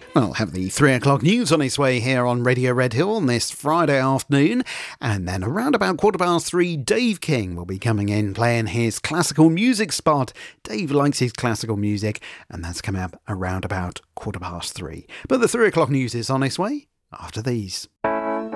We'll have the 3 o'clock news on its way here on Radio Red Hill on this Friday afternoon. And then around about 3:15, Dave King will be coming in playing his classical music spot. Dave likes his classical music, and that's coming up around about 3:15. But the 3 o'clock news is on its way after these.